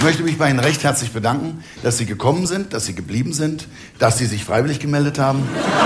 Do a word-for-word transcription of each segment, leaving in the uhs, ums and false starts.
Ich möchte mich bei Ihnen recht herzlich bedanken, dass Sie gekommen sind, dass Sie geblieben sind, dass Sie sich freiwillig gemeldet haben.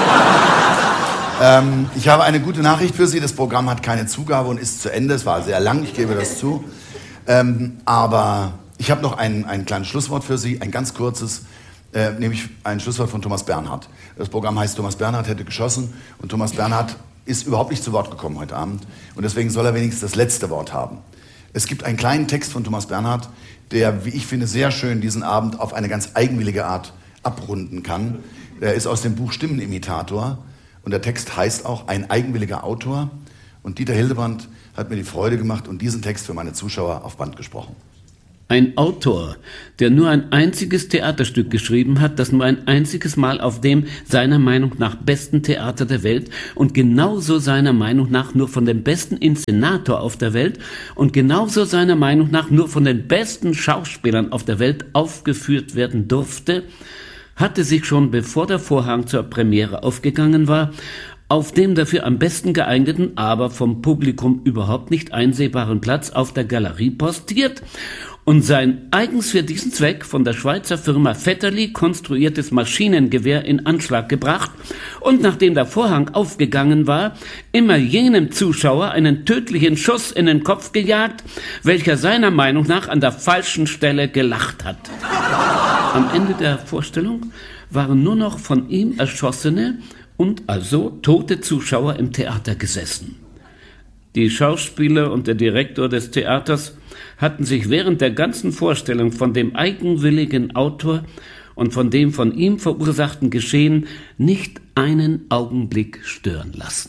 ähm, ich habe eine gute Nachricht für Sie. Das Programm hat keine Zugabe und ist zu Ende. Es war sehr lang, ich gebe das zu. Ähm, aber ich habe noch ein, ein kleines Schlusswort für Sie, ein ganz kurzes, äh, nämlich ein Schlusswort von Thomas Bernhard. Das Programm heißt Thomas Bernhard hätte geschossen und Thomas Bernhard ist überhaupt nicht zu Wort gekommen heute Abend und deswegen soll er wenigstens das letzte Wort haben. Es gibt einen kleinen Text von Thomas Bernhard, der, wie ich finde, sehr schön diesen Abend auf eine ganz eigenwillige Art abrunden kann. Der ist aus dem Buch Stimmenimitator und der Text heißt auch Ein eigenwilliger Autor. Und Dieter Hildebrand hat mir die Freude gemacht und diesen Text für meine Zuschauer auf Band gesprochen. Ein Autor, der nur ein einziges Theaterstück geschrieben hat, das nur ein einziges Mal auf dem seiner Meinung nach besten Theater der Welt und genauso seiner Meinung nach nur von dem besten Inszenator auf der Welt und genauso seiner Meinung nach nur von den besten Schauspielern auf der Welt aufgeführt werden durfte, hatte sich schon bevor der Vorhang zur Premiere aufgegangen war, auf dem dafür am besten geeigneten, aber vom Publikum überhaupt nicht einsehbaren Platz auf der Galerie postiert und sein eigens für diesen Zweck von der Schweizer Firma Vetterli konstruiertes Maschinengewehr in Anschlag gebracht und nachdem der Vorhang aufgegangen war, immer jenem Zuschauer einen tödlichen Schuss in den Kopf gejagt, welcher seiner Meinung nach an der falschen Stelle gelacht hat. Am Ende der Vorstellung waren nur noch von ihm erschossene und also tote Zuschauer im Theater gesessen. Die Schauspieler und der Direktor des Theaters hatten sich während der ganzen Vorstellung von dem eigenwilligen Autor und von dem von ihm verursachten Geschehen nicht einen Augenblick stören lassen.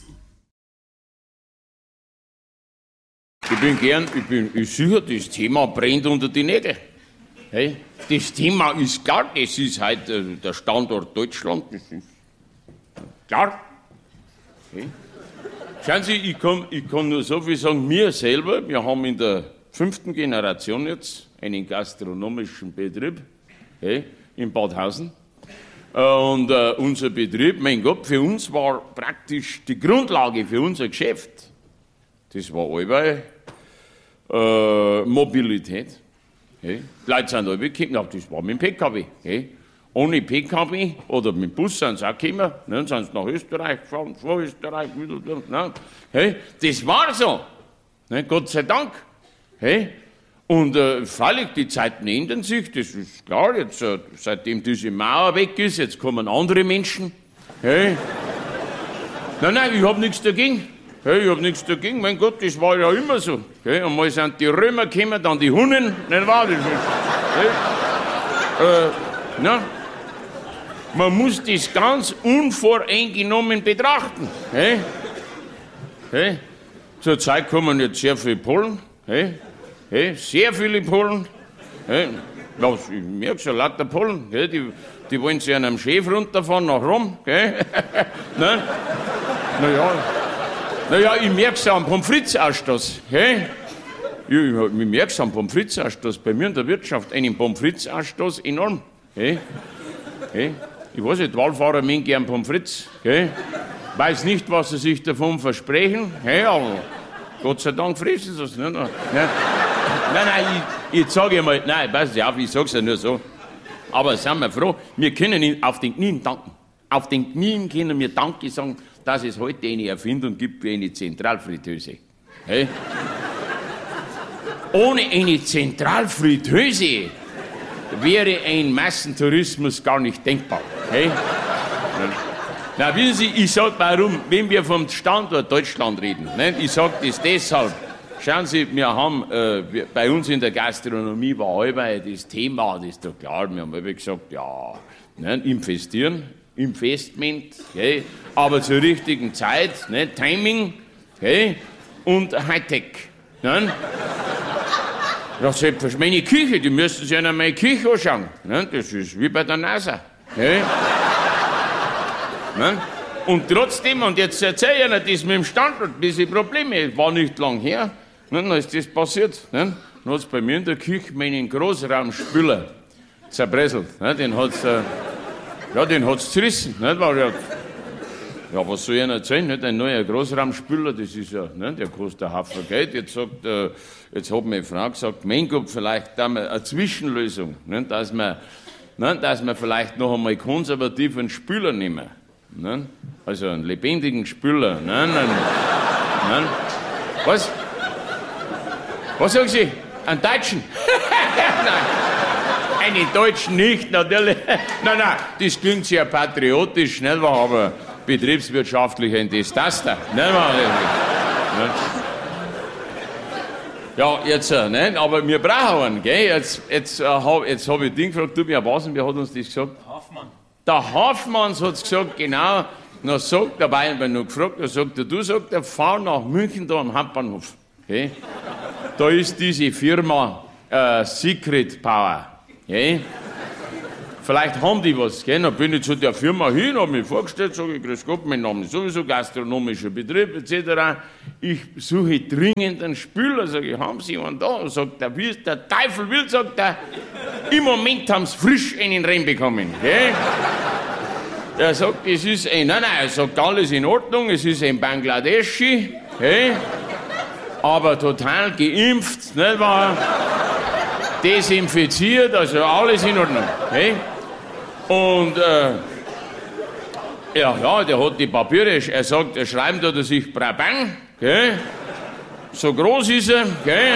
Ich bin gern, ich bin ich sicher, das Thema brennt unter die Nägel. Hey, das Thema ist klar, das ist halt äh, der Standort Deutschland, das ist klar. Hey. Schauen Sie, ich kann, ich kann nur so viel sagen, wir selber, wir haben in der fünften Generation jetzt einen gastronomischen Betrieb, hey, in Badhausen. Und äh, unser Betrieb, mein Gott, für uns war praktisch die Grundlage für unser Geschäft. Das war allweil äh, Mobilität. Hey. Die Leute sind alle gekommen, das war mit dem P K W. Hey. Ohne P K W oder mit dem Bus sind sie auch gekommen, ne, sind sie nach Österreich gefahren, vor Österreich, wieder, ne, hey, das war so, ne, Gott sei Dank. Hey. Und äh, freilich, die Zeiten ändern sich, das ist klar, jetzt, äh, seitdem diese Mauer weg ist, jetzt kommen andere Menschen. Hey. Nein, nein, ich habe nichts dagegen. Hey, ich habe nichts dagegen, mein Gott, das war ja immer so. Hey. Einmal sind die Römer gekommen, dann die Hunnen, nicht wahr? Das ist, hey. äh, na, man muss das ganz unvoreingenommen betrachten. Hey? Hey? Zurzeit kommen jetzt sehr viele Polen. Hey? Hey? Sehr viele Polen. Hey? Was, ich merke schon, lauter Polen. Hey? Die, die wollen sich an einem Schiff runterfahren nach Rom. Hey? Nein? Naja. Naja, ich merke es am Pommes frites-Ausstoß. Hey? Ich, ich, ich merke es am Pommes frites-Ausstoß. Bei mir in der Wirtschaft einen Pommes frites-Ausstoß enorm. Hey? Hey? Ich weiß nicht, Wallfahrer mögen gern Pommes frites, gell? Weiß nicht, was sie sich davon versprechen, hey, aber Gott sei Dank fressen sie es nicht. Nein, nein, nein ich, ich sage mal, nein, pass auf, ich sag's ja nur so. Aber sind wir froh, wir können ihn auf den Knien danken. Auf den Knien können wir Danke sagen, dass es heute eine Erfindung gibt wie eine Zentralfritteuse. Hey? Ohne eine Zentralfritteuse wäre ein Massentourismus gar nicht denkbar. Hey? Na, wissen Sie, ich sage warum, wenn wir vom Standort Deutschland reden, ne? Ich sage das deshalb. Schauen Sie, wir haben, äh, wir, bei uns in der Gastronomie war allweil das Thema, das ist doch klar, wir haben allweil gesagt, ja, ne? Investieren, Investment, okay? Aber zur richtigen Zeit, ne? Timing, okay? Und Hightech. Ne? Das ist meine Küche, die müssen sich an meine Küche anschauen. Ne? Das ist wie bei der NASA. Okay? Ne? Und trotzdem, und jetzt erzähle ich Ihnen das mit dem Standort, diese Probleme, war nicht lang her, ne? Dann ist das passiert. Ne? Dann hat es bei mir in der Küche meinen Großraumspüler zerbröselt. Ne? Den hat es äh, ja, den hat's zerrissen. Ne? Weil, ja, Ja, was soll ich Ihnen erzählen? Nicht? Ein neuer Großraumspüler, das ist ja, ne, der kostet ein Haufen Geld. Jetzt sagt, äh, jetzt hat meine Frau gesagt, mein Gott, vielleicht da mal eine Zwischenlösung, ne, dass wir, ne, dass wir vielleicht noch einmal konservativ einen Spüler nehmen. Ne? Also einen lebendigen Spüler. Ne, ne, ne. Was? Was sagen Sie? Einen Deutschen? Nein, einen Deutschen nicht, natürlich. Nein, nein, das klingt sehr patriotisch, nicht wahr? Aber betriebswirtschaftlich ein Desaster, nicht wahr? Ja, jetzt, nein, aber wir brauchen einen, gell? Jetzt, jetzt, äh, hab, jetzt habe ich den gefragt, du, wer war's denn, wer hat uns das gesagt? Hoffmann. Der Hoffmann hat's gesagt, genau. Dann sagt er, weil ich noch gefragt, dann sagt er, du, sagt er, fahr nach München da am Hauptbahnhof. Okay? Da ist diese Firma äh, Secret Power. Okay? Vielleicht haben die was. Gell? Dann bin ich zu der Firma hin, habe mich vorgestellt, sage ich, grüß Gott, mein Name ist sowieso gastronomischer Betrieb et cetera. Ich suche dringend einen Spüler, sage ich, haben Sie einen da? Sagt er, wie ist der Teufel will, sagt er, im Moment haben Sie frisch einen reinbekommen. Gell? Er sagt, es ist ein, nein, nein, er sagt, alles in Ordnung, es ist ein Bangladeschi, hey, aber total geimpft, nicht wahr? Desinfiziert, also alles in Ordnung, hey. Und, äh, ja, ja, der hat die Papiere, er sagt, er schreibt da, dass ich Brabant, gell, so groß ist er, gell,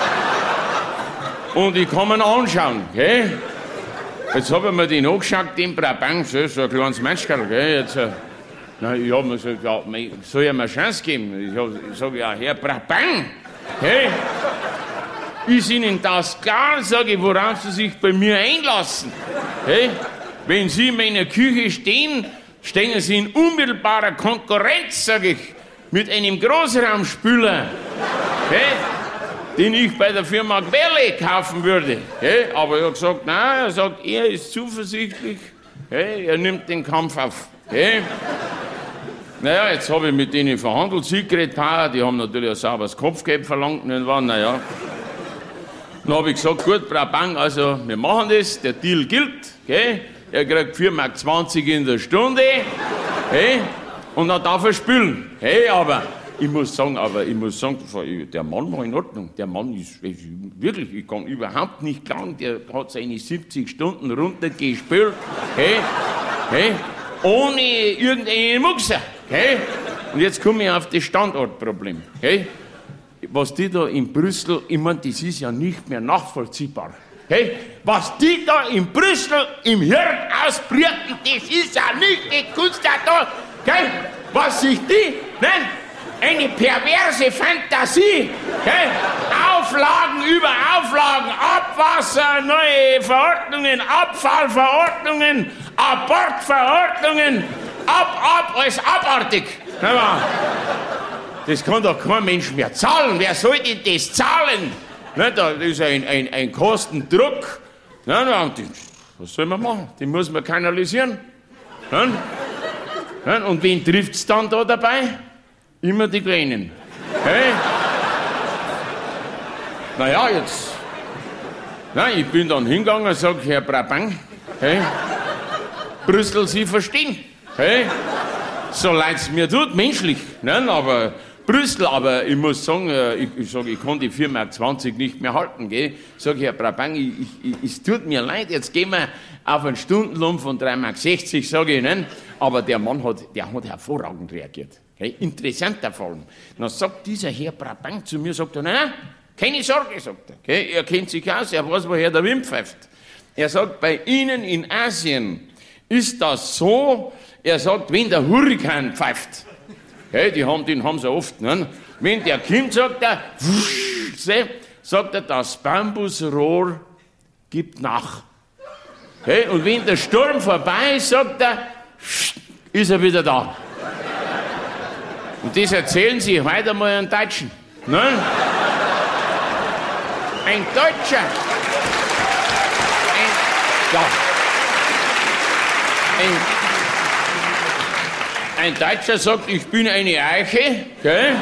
und ich kann ihn anschauen, gell. Jetzt habe ich mir den angeschaut, den Brabant, so, so ein kleines Menschkerl, gell, jetzt, äh, na, ich habe mir gesagt, ja, soll ich mir eine Chance geben? Ich, ich sage, ja, Herr Brabant, hey, ist Ihnen das klar, sage ich, worauf Sie sich bei mir einlassen? Hey, wenn Sie in meiner Küche stehen, stehen Sie in unmittelbarer Konkurrenz, sage ich, mit einem Großraumspüler, hey, den ich bei der Firma Querle kaufen würde. Hey, aber er hat gesagt, nein, er sagt, er ist zuversichtlich, hey, er nimmt den Kampf auf. Hey. Naja, jetzt habe ich mit denen verhandelt, Secret Power, die haben natürlich ein sauberes Kopfgeld verlangt, nicht wahr? Naja. Dann habe ich gesagt, gut, Brabant, also wir machen das, der Deal gilt, gell? Er kriegt vier Mark zwanzig in der Stunde, hey, und dann darf er spülen. Hey, aber ich muss sagen, aber ich muss sagen, der Mann war in Ordnung. Der Mann ist, ist wirklich, ich kann überhaupt nicht klagen, der hat seine siebzig Stunden runtergespült, hey, hey, ohne irgendeinen Muxer, hey. Und jetzt komme ich auf das Standortproblem, hey. Was die da in Brüssel, ich meine, das ist ja nicht mehr nachvollziehbar. Hey, was die da in Brüssel im Hirn ausbrüten, das ist ja nicht die Kunst da, okay? Was sich die, nein, eine perverse Fantasie, okay? Auflagen über Auflagen, Abwasser, neue Verordnungen, Abfallverordnungen, Abortverordnungen, ab, ab, alles abartig. Das kann doch kein Mensch mehr zahlen. Wer soll denn das zahlen? Ne, da ist ein, ein, ein Kostendruck. Ne, ne, was soll man machen? Den muss man kanalisieren. Ne? Ne, und wen trifft es dann da dabei? Immer die Kleinen. Hey? Naja, jetzt. Nein, ich bin dann hingegangen und sage, Herr Brabant, hey, Brüssel, Sie verstehen. Hey? So leid es mir tut, menschlich. Ne, aber Brüssel, aber ich muss sagen, ich, ich sage, ich kann die vier Mark zwanzig nicht mehr halten, gell? Sag ich, Herr Brabant, ich, ich, es tut mir leid, jetzt gehen wir auf einen Stundenlohn von drei Mark sechzig, sage ich, ne? Aber der Mann hat, der hat hervorragend reagiert. Hey, interessanter Fall. Dann sagt dieser Herr Brabant zu mir, sagt er, nein, nein, keine Sorge, sagt er. Okay? Er kennt sich aus, er weiß, woher der Wind pfeift. Er sagt, bei Ihnen in Asien ist das so, er sagt, wenn der Hurrikan pfeift, hey, die haben, den haben sie oft, ne? Wenn der kommt, sagt er, wusch, seh, sagt er, das Bambusrohr gibt nach. Hey, und wenn der Sturm vorbei ist, sagt er, ist er wieder da. Und das erzählen Sie heute einmal einen Deutschen. Ne? Ein Deutscher. Ein, ja. Ein, ein Deutscher sagt, ich bin eine Eiche. Gell?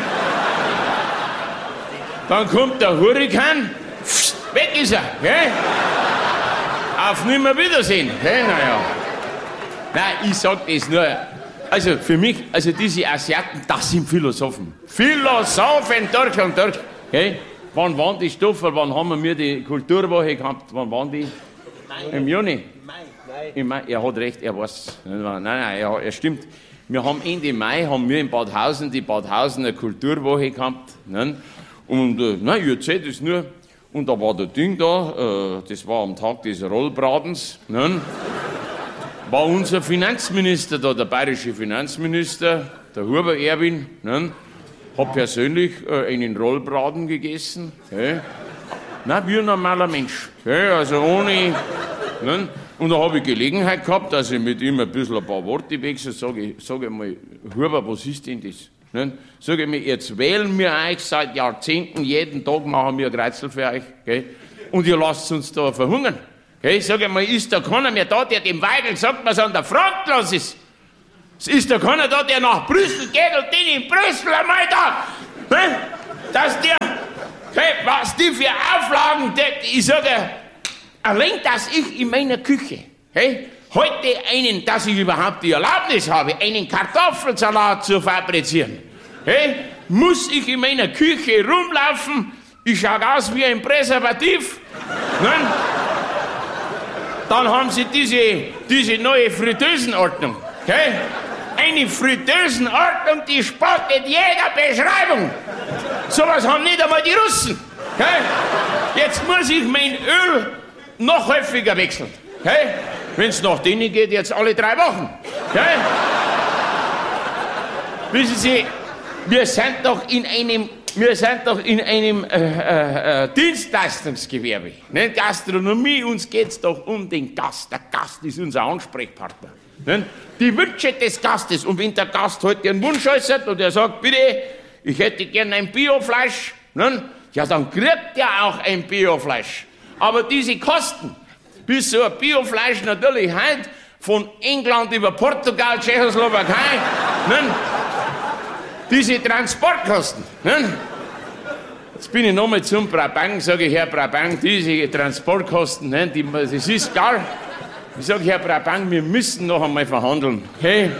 Dann kommt der Hurrikan. Weg ist er. Gell? Auf Nimmerwiedersehen. Gell? Naja. Nein, ich sag das nur. Also für mich, also diese Asiaten, das sind Philosophen. Philosophen durch und durch. Okay? Wann waren die Stoffe? Wann haben wir die Kulturwoche gehabt? Wann waren die? Mai. Im Juni? Im Mai. Im Mai. Er hat recht, er weiß. Nein, nein, er, er stimmt. Wir haben Ende Mai haben wir in Badhausen die Badhausener Kulturwoche gehabt. Ne? Und äh, nein, ihr seht es nur. Und da war der Ding da, äh, das war am Tag des Rollbratens. Ne? War unser Finanzminister da, der bayerische Finanzminister, der Huber Erwin. Ne? Hat persönlich äh, einen Rollbraten gegessen. Okay. Na, wie ein normaler Mensch. Okay, also ohne. Ne? Und da habe ich Gelegenheit gehabt, dass ich mit ihm ein bisschen ein paar Worte wechsle. Sage ich, sag ich mal, Huber, was ist denn das? Ne? Sage ich mir, jetzt wählen wir euch seit Jahrzehnten, jeden Tag machen wir ein Kreuzel für euch. Okay? Und ihr lasst uns da verhungern. Okay? Sage ich mal, ist da keiner mehr da, der dem Weigel sagt, was an der Front los ist? Es ist da keiner da, der nach Brüssel geht und den in Brüssel einmal da, ne? Dass der, okay, was die für Auflagen, die, ich sage, allein, dass ich in meiner Küche, okay, heute einen, dass ich überhaupt die Erlaubnis habe, einen Kartoffelsalat zu fabrizieren, okay, muss ich in meiner Küche rumlaufen, ich schaue aus wie ein Präservativ, ne? Dann haben sie diese, diese neue Fritteusenordnung, okay? Eine Fritteusenordnung, die spottet jeder Beschreibung. Sowas haben nicht einmal die Russen. Okay? Jetzt muss ich mein Öl noch häufiger wechseln. Okay? Wenn es nach denen geht, jetzt alle drei Wochen. Okay? Wissen Sie, wir sind doch in einem, wir sind doch in einem äh, äh, Dienstleistungsgewerbe. Ne? Gastronomie, uns geht es doch um den Gast. Der Gast ist unser Ansprechpartner. Ne? Die Wünsche des Gastes. Und wenn der Gast heute einen Wunsch äußert und er sagt, bitte, ich hätte gern ein Biofleisch, ne? Ja, dann kriegt er auch ein Biofleisch. Aber diese Kosten, bis so ein Biofleisch natürlich heute von England über Portugal, Tschechoslowakei, ne? Diese Transportkosten. Ne? Jetzt bin ich nochmal zum Brabant, sage ich, Herr Brabant, diese Transportkosten, ne? Die, das ist gar. Ich sage, Herr Brabant, wir müssen noch einmal verhandeln. Okay?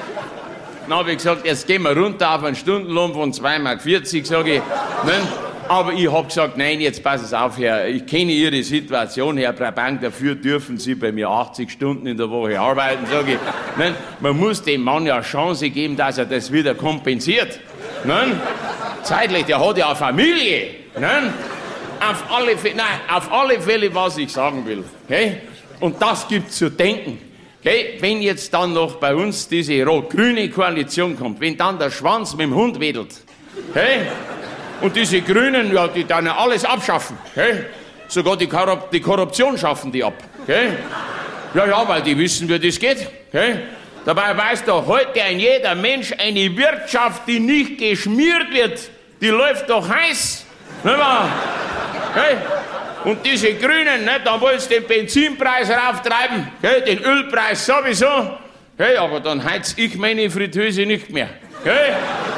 Dann habe ich gesagt, jetzt gehen wir runter auf einen Stundenlohn von zwei Mark vierzig, sage ich. Ne? Aber ich habe gesagt, nein, jetzt passen Sie auf, Herr, ich kenne Ihre Situation, Herr Brabant, dafür dürfen Sie bei mir achtzig Stunden in der Woche arbeiten, sage ich. Ne? Man muss dem Mann ja eine Chance geben, dass er das wieder kompensiert. Ne? Zeitlich, der hat ja eine Familie. Ne? Auf alle Fälle, nein, auf alle Fälle, was ich sagen will. Okay? Und das gibt zu denken. Okay? Wenn jetzt dann noch bei uns diese rot-grüne Koalition kommt, wenn dann der Schwanz mit dem Hund wedelt, okay? Und diese Grünen, ja, die dann alles abschaffen, okay? Sogar die, Korrup die Korruption schaffen die ab. Okay? Ja, ja, weil die wissen, wie das geht. Okay? Dabei weiß doch heute ein jeder Mensch, eine Wirtschaft, die nicht geschmiert wird, die läuft doch heiß. Nicht wahr? Okay? Und diese Grünen, ne, da wollen sie den Benzinpreis rauftreiben, okay, den Ölpreis sowieso, okay, aber dann heiz ich meine Fritteuse nicht mehr. Okay?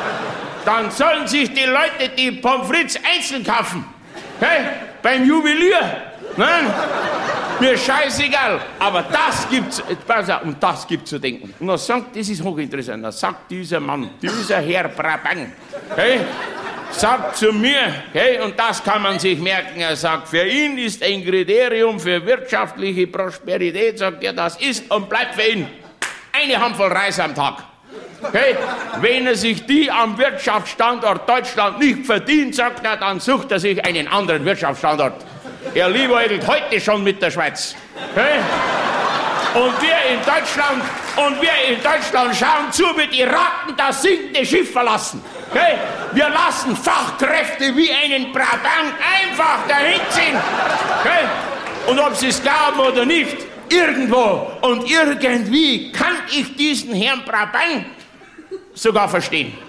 Dann sollen sich die Leute die Pommes frites einzeln kaufen, okay, beim Juwelier. Ne? Mir scheißegal, aber das gibt's, und das gibt zu denken. Und dann sagt, das ist hochinteressant, dann sagt dieser Mann, dieser Herr Brabant, okay, sagt zu mir, okay, und das kann man sich merken, er sagt, für ihn ist ein Kriterium für wirtschaftliche Prosperität, sagt er, das ist und bleibt für ihn eine Handvoll Reis am Tag. Okay? Wenn er sich die am Wirtschaftsstandort Deutschland nicht verdient, sagt er, dann sucht er sich einen anderen Wirtschaftsstandort. Er liebäugelt heute schon mit der Schweiz. Okay? Und wir in Deutschland, und wir in Deutschland schauen zu, wie die Ratten das sinkende Schiff verlassen. Okay? Wir lassen Fachkräfte wie einen Brabant einfach dahin ziehen. Okay? Und ob sie es glauben oder nicht, irgendwo und irgendwie kann ich diesen Herrn Brabant sogar verstehen.